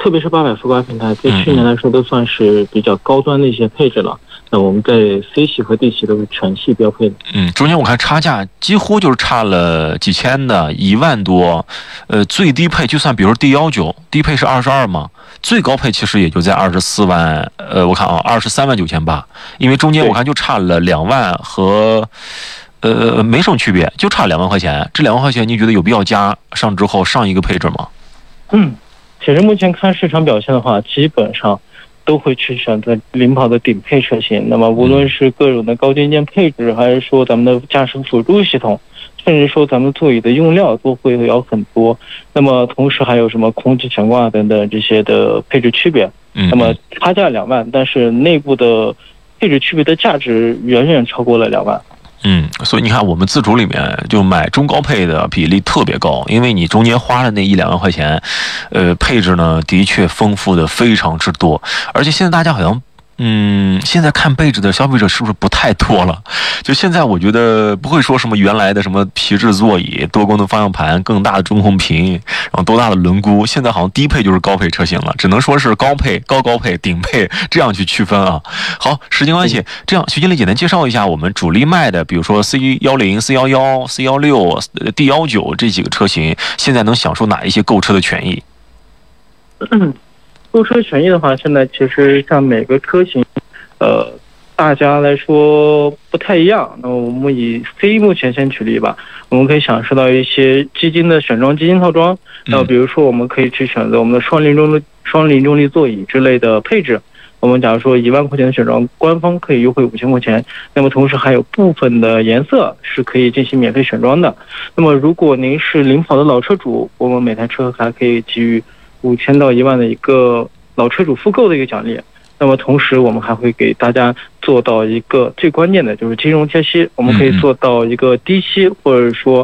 特别是800伏高平台，在去年来说都算是比较高端的一些配置了。那我们在 C 系和 D 系都是全系标配的。 中间我看差价几乎就是差了几千的，1万多。最低配就算比如 D19，低配是22嘛，最高配其实也就在24万，我看啊，23万9800，因为中间我看就差了2万和。没什么区别，就差2万块钱。这2万块钱，你觉得有必要加上之后上一个配置吗？ 其实目前看市场表现的话，基本上都会去选择领跑的顶配车型。那么无论是各种的高精尖配置，还是说咱们的驾驶辅助系统，甚至说咱们座椅的用料都会有很多。那么同时还有什么空气悬挂等等这些的配置区别。那么差价2万，但是内部的配置区别的价值远远超过了2万。 所以你看，我们自主里面就买中高配的比例特别高，因为你中间花了那1-2万块钱，配置呢的确丰富的非常之多，而且现在大家好像。现在看配置的消费者是不是不太多了？就现在我觉得不会说什么原来的什么皮质座椅、多功能方向盘、更大的中控屏，然后多大的轮毂，现在好像低配就是高配车型了，只能说是高配、高配、顶配这样去区分啊。好，时间关系，这样徐经理简单介绍一下我们主力卖的，比如说 C10、C11、C16、D19这几个车型，现在能享受哪一些购车的权益？ 购车权益的话，现在其实像每个车型，大家来说不太一样。那我们以 C 目前先举例吧，我们可以享受到一些基金的选装基金套装。那比如说，我们可以去选择我们的双零重力座椅之类的配置。我们假如说1万块钱的选装，官方可以优惠5000块钱。那么同时还有部分的颜色是可以进行免费选装的。那么如果您是领跑的老车主，我们每台车还可以给予5000到1万的一个老车主复购的一个奖励。那么同时我们还会给大家做到一个最关键的就是金融贴息，我们可以做到一个低息或者说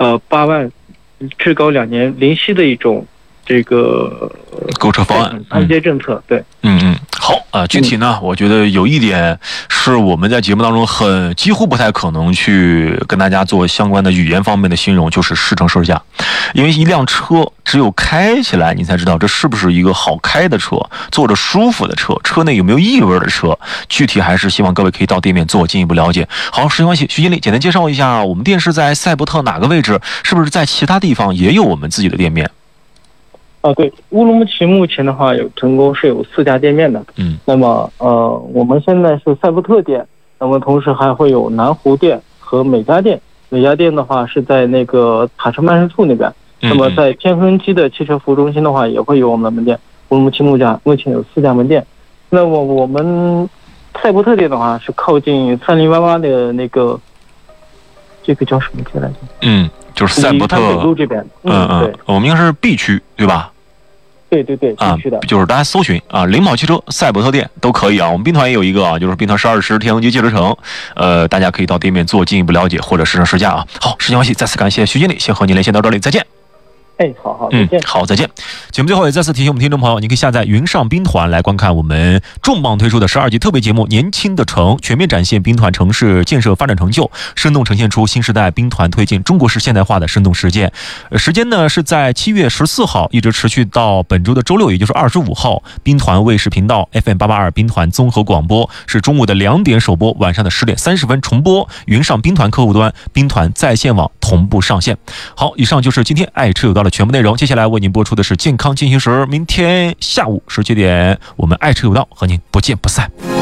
8万至高2年零息的一种这个购车方案按揭政策。对， 好具体呢，我觉得有一点是我们在节目当中几乎不太可能去跟大家做相关的语言方面的形容，就是试乘试驾。因为一辆车只有开起来，你才知道这是不是一个好开的车，坐着舒服的车，车内有没有异味的车。具体还是希望各位可以到店面做进一步了解。好，时间关系，徐经理简单介绍一下，我们店是在赛博特哪个位置？是不是在其他地方也有我们自己的店面？ 对，乌鲁木齐目前的话总共是有4家店面的。那么我们现在是赛博特店，那么同时还会有南湖店和美家店。美家店的话是在那个塔车办事处那边。那么在天恒基的汽车服务中心的话也会有我们的门店。乌鲁木齐目前有4家门店。那么我们赛博特店的话是靠近3088的那个这个叫什么街来着？ 就是赛博特北路这边。对， 我们应该是 B 区对吧？ 对，B 区的， 就是大家搜寻领跑汽车赛博特店都可以啊。我们兵团也有一个就是兵团12时天恒基汽车城，大家可以到店面做进一步了解或者试乘试驾啊。好，时间关系，再次感谢徐经理，先和您连线到这里，再见。 好，再见。 好，再见。节目最后也再次提醒我们听众朋友，你可以下载云上兵团来观看我们重磅推出的12集特别节目《年轻的城》，全面展现兵团城市建设发展成就，生动呈现出新时代兵团推进中国式现代化的生动实践。时间呢是在7月14号一直持续到本周的周六，也就是25号，兵团卫视频道 FM882 兵团综合广播是中午的2点首播，晚上的10点30分重播，云上兵团客户端兵团在线网同步上线。好，以上就是今天爱车有道的全部内容，接下来为您播出的是健康进行时，明天下午17点我们爱车有道和您不见不散。